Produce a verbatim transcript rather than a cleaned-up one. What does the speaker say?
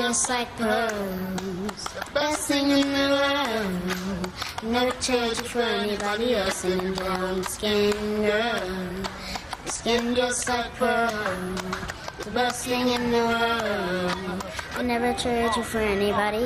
just like pearls, the best thing in the world. Never trade you for anybody else, and a brown skin girl. Your skin just like pearls, the best thing in the world. I never trade you for anybody